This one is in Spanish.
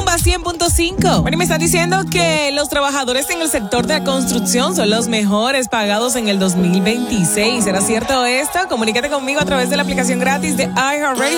Rumba 100.5. Bueno, y me están diciendo que los trabajadores en el sector de la construcción son los mejores pagados en el 2026. ¿Será cierto esto? Comunícate conmigo a través de la aplicación gratis de iHeartRadio.